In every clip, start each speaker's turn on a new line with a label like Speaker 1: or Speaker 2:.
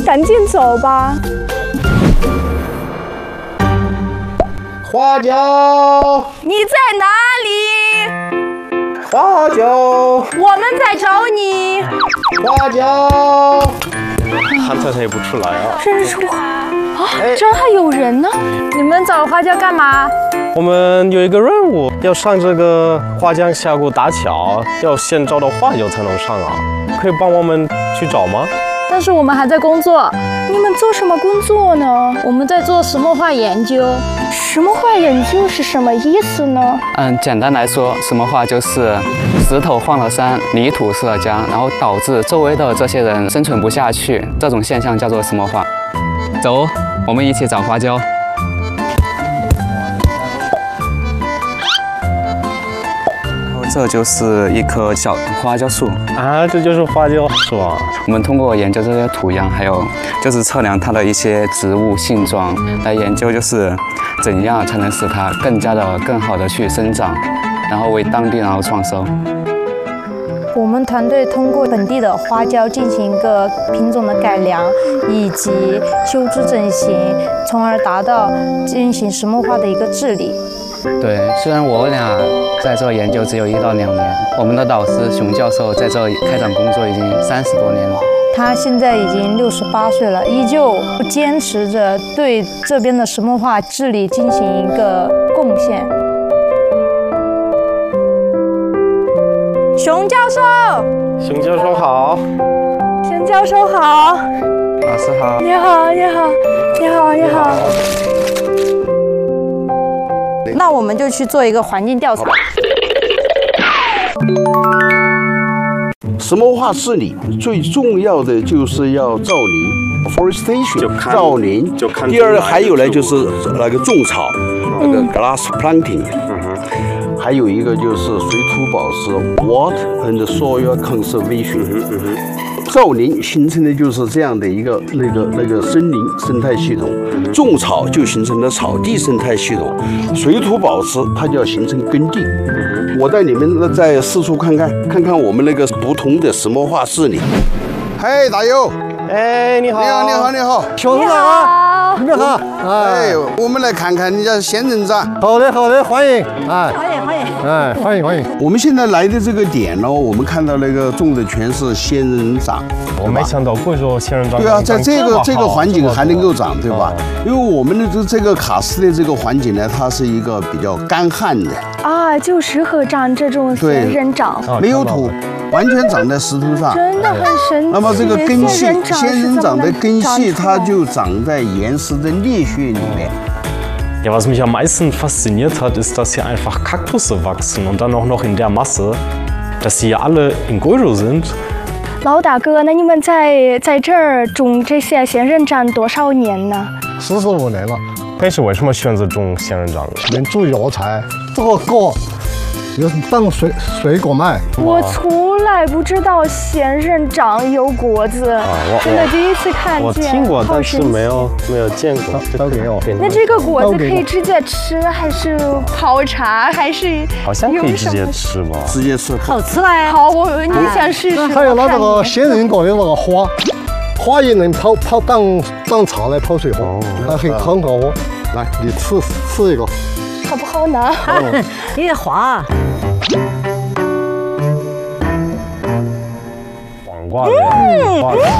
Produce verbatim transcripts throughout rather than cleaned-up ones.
Speaker 1: 赶紧走吧。
Speaker 2: 花椒，
Speaker 1: 你在哪里？
Speaker 2: 花椒，
Speaker 1: 我们在找你。
Speaker 2: 花椒，韩太太也不出来啊。
Speaker 1: 真是花啊！这儿还有人呢。你们找花椒干嘛？
Speaker 2: 我们有一个任务，要上这个花江峡谷大桥，要先找到花椒才能上啊。可以帮我们去找吗？
Speaker 1: 但是我们还在工作。你们做什么工作呢？
Speaker 3: 我们在做石墨画研究。
Speaker 1: 石墨画研究是什么意思呢？
Speaker 3: 嗯，简单来说，石墨画就是石头换了山，泥土失了江，然后导致周围的这些人生存不下去，这种现象叫做石墨画。走，我们一起找花椒。这就是一棵小花椒树
Speaker 2: 啊，这就是花椒树啊。
Speaker 3: 我们通过研究这些土壤，还有就是测量它的一些植物性状，来研究就是怎样才能使它更加的、更好的去生长，然后为当地然后创收。
Speaker 4: 我们团队通过本地的花椒进行一个品种的改良，以及修枝整形，从而达到进行石墨画的一个治理。
Speaker 3: 对，虽然我俩在这研究只有一到两年，我们的导师熊教授在这开展工作已经三十多年了。
Speaker 4: 他现在已经六十八岁了，依旧坚持着对这边的石墨画治理进行一个贡献。熊教授，
Speaker 2: 熊教授好。
Speaker 1: 熊教授好。
Speaker 3: 老师好。
Speaker 1: 你好，你好，你好，你好。
Speaker 4: 那我们就去做一个环境调查。
Speaker 5: 石墨画治理最重要的就是要造林 ，forestation 造林。第二还有呢就是那个种草，那个 glass planting。还有一个就是水土保持 ，water and soil conservation。造林形成的就是这样的一个那个那个森林生态系统，种草就形成了草地生态系统，水土保持它就要形成耕地。我带你们在四处看看，看看我们那个不同的石墨画治理。嘿，大友，
Speaker 2: 哎，你好，
Speaker 5: 你好，你好，你好，
Speaker 6: 小组长啊，你们好，
Speaker 5: 哎，我们来看看人家仙人掌。
Speaker 6: 好的，好的，欢迎，哎，
Speaker 4: 欢迎，欢迎，
Speaker 6: 哎，欢迎，欢迎。
Speaker 5: 我们现在来的这个点呢，我们看到那个种的全是仙人掌。
Speaker 2: 我没想到贵州仙人掌。
Speaker 5: 对啊，在这个这个环境还能够长，对吧？因为我们的这这个卡斯的这个环境呢，它是一个比较干旱的
Speaker 1: 啊，就适合长这种仙人掌，
Speaker 5: 没有土，完全长在石头上，
Speaker 1: 真的很神奇。
Speaker 5: 那么这个根系，仙人掌的根系，它就长在岩石的裂穴里面。
Speaker 2: Ja, was mich am meisten fasziniert hat, ist, dass hier einfach Kaktusse wachsen und dann auch noch in der Masse, dass sie hier alle in Guizhou sind.
Speaker 1: 老大哥，那你们在在这儿种这些仙人掌多少年呢？
Speaker 6: 四十五年了。
Speaker 2: 但是为什么选择种仙人掌？
Speaker 6: 能做药材，这个果就是当水水果卖。
Speaker 1: 我从来不知道仙人掌有果子，
Speaker 2: 啊、我
Speaker 1: 真的第一次看见。
Speaker 2: 我听过，但是没有没有见过。
Speaker 6: 都给我。
Speaker 1: 那这个果子可以直接吃，还是泡茶，还是？
Speaker 2: 好像可以直接吃吧。
Speaker 5: 直接吃。
Speaker 4: 好吃嘞！
Speaker 1: 好，我你想试试？
Speaker 6: 还有那这个仙人果的那个花，花也能泡泡当当茶来泡水喝，那很很好喝。来，你吃吃一个。
Speaker 1: 好不好拿？
Speaker 4: 有点滑。
Speaker 2: 黄瓜的，黄瓜的。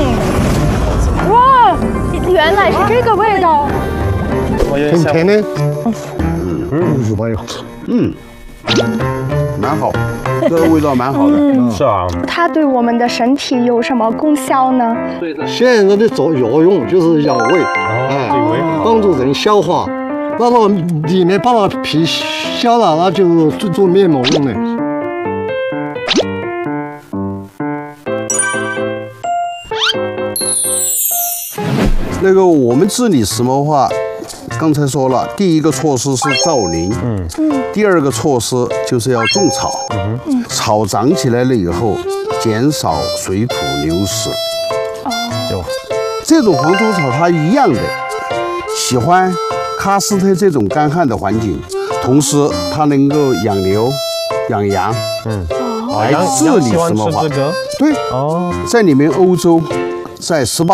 Speaker 1: 哇，原来是这个味道。
Speaker 6: 很甜的。嗯嗯，是蛮好吃。
Speaker 5: 嗯，蛮好，这个味道蛮好的。
Speaker 1: 嗯，
Speaker 2: 是啊。
Speaker 1: 它对我们的身体有什么功效呢？
Speaker 6: 仙人掌的作药用就是养胃，哎，帮助人消化。那个里面把那皮削了，那就做做面膜用的。
Speaker 5: 那个我们治理石墨画，刚才说了，第一个措施是造林，嗯，第二个措施就是要种草，嗯，草长起来了以后，减少水土流失。哦，这种黄土草它一样的，喜欢喀斯特这种干旱的环境，同时它能够养牛、养羊，嗯，来治理石墨画。对，哦，在你们欧洲，在十八。